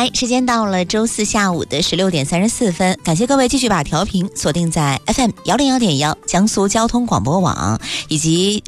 来，时间到了周四下午的16点34分，感谢各位继续把调频锁定在 FM101.1江苏交通广播网以及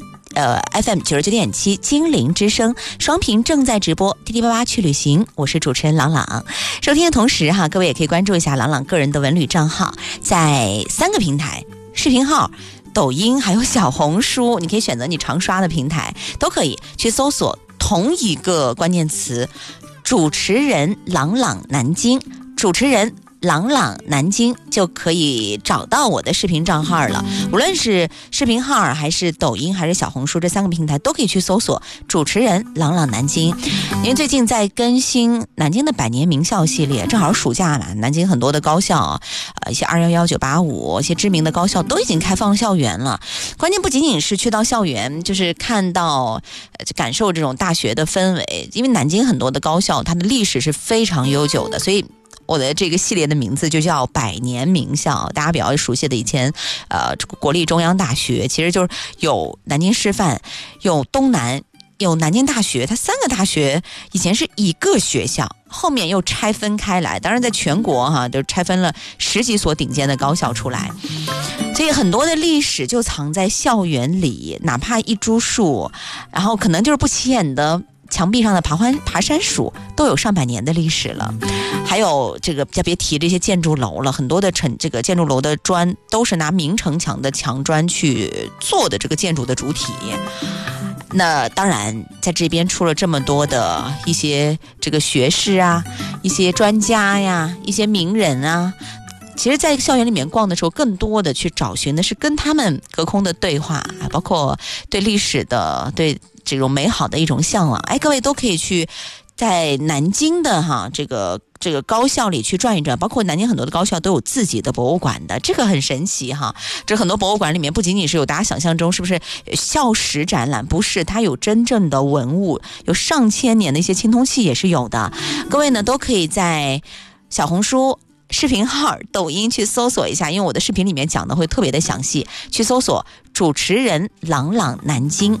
FM 99.7金陵之声双屏正在直播。滴滴88去旅行，我是主持人朗朗。收听的同时各位也可以关注一下朗朗个人的文旅账号，在3个平台视频号、抖音还有小红书，你可以选择你常刷的平台，都可以去搜索同一个关键词，主持人朗朗南京，主持人朗朗南京，就可以找到我的视频账号了。无论是视频号还是抖音还是小红书，这3个平台都可以去搜索主持人朗朗南京。因为最近在更新南京的100年名校系列，正好暑假嘛，南京很多的高校一些211、985一些知名的高校都已经开放校园了。关键不仅仅是去到校园，就是看到感受这种大学的氛围，因为南京很多的高校它的历史是非常悠久的，所以我的这个系列的名字就叫100年名校。大家比较熟悉的以前国立中央大学，其实就是有南京师范，有东南，有南京大学，它3个大学以前是一个学校，后面又拆分开来，当然在全国都拆分了10几所顶尖的高校出来，所以很多的历史就藏在校园里，哪怕一株树，然后可能就是不起眼的墙壁上的爬山鼠，都有上百年的历史了。还有这个别提这些建筑楼了，很多的这个建筑楼的砖都是拿明城墙的墙砖去做的这个建筑的主体。那当然在这边出了这么多的一些这个学士啊，一些专家呀，一些名人啊，其实在校园里面逛的时候，更多的去找寻的是跟他们隔空的对话，包括对历史的对这种美好的一种向往。各位都可以去在南京的这个高校里去转一转，包括南京很多的高校都有自己的博物馆的，这个很神奇这很多博物馆里面不仅仅是有大家想象中是不是校史展览，不是，它有真正的文物，有上千年的一些青铜器也是有的。各位呢都可以在小红书、视频号、抖音去搜索一下，因为我的视频里面讲的会特别的详细，去搜索主持人朗朗南京。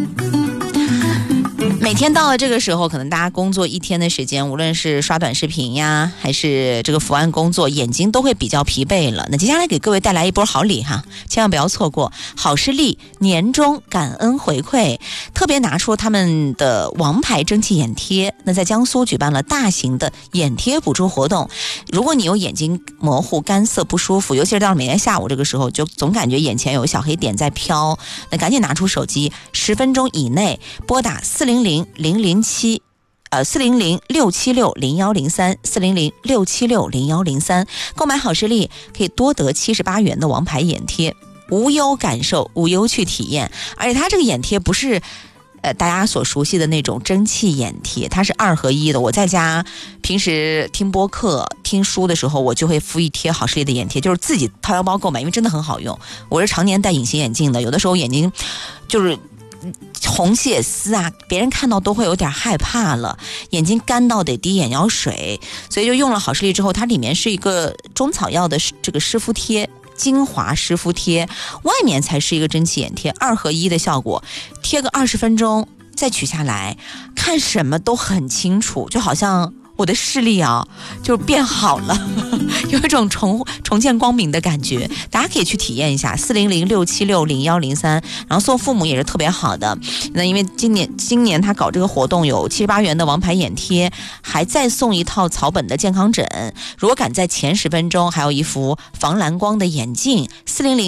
每天到了这个时候，可能大家工作一天的时间，无论是刷短视频呀，还是这个伏案工作，眼睛都会比较疲惫了。那接下来给各位带来一波好礼千万不要错过好视力年终感恩回馈，特别拿出他们的王牌蒸汽眼贴。那在江苏举办了大型的眼贴补助活动，如果你有眼睛模糊、干涩不舒服，尤其是到了每天下午这个时候，就总感觉眼前有小黑点在飘，那赶紧拿出手机，10分钟以内拨打400-007 400-676-0103 400-676-0103，购买好视力可以多得78元的王牌眼贴，无忧感受，无忧去体验。而且它这个眼贴不是大家所熟悉的那种蒸汽眼贴，它是2合1的。我在家平时听播客听书的时候，我就会敷一贴好视力的眼贴，就是自己掏腰包购买，因为真的很好用。我是常年戴隐形眼镜的，有的时候眼睛就是红血丝别人看到都会有点害怕了，眼睛干到得滴眼药水，所以就用了好视力之后，它里面是一个中草药的这个湿敷贴，精华湿敷贴，外面才是一个蒸汽眼贴，2合1的效果，贴个20分钟再取下来，看什么都很清楚，就好像我的视力就变好了，有一种重见光明的感觉。大家可以去体验一下400-676-0103，然后送父母也是特别好的。那因为今年他搞这个活动，有78元的王牌眼贴，还再送一套草本的健康枕，如果赶在前10分钟，还有一副防蓝光的眼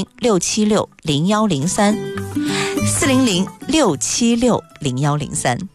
镜。400-676-0103 400-676-0103。